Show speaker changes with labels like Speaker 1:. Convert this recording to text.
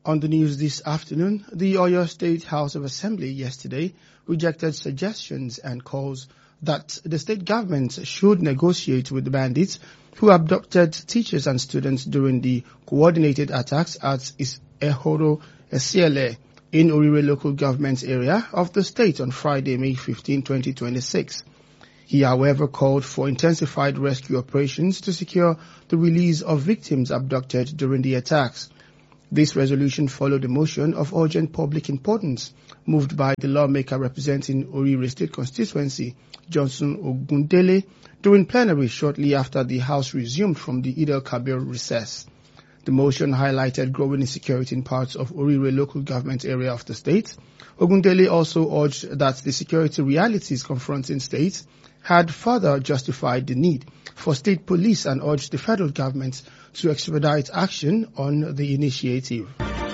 Speaker 1: On the news this afternoon, the Oyo State House of Assembly yesterday rejected suggestions and calls that the state government should negotiate with the bandits who abducted teachers and students during the coordinated attacks at Ehoro Esiele in Orire local government area of the state on Friday, May 15, 2026. He, however, called for intensified rescue operations to secure the release of victims abducted during the attacks. This resolution followed a motion of urgent public importance moved by the lawmaker representing Orire State constituency, Johnson Ogundele, during plenary shortly after the House resumed from the Eid al-Kabir recess. The motion highlighted growing insecurity in parts of Orire local government area of the state. Ogundele also urged that the security realities confronting states had further justified the need for state police and urged the federal government to expedite action on the initiative.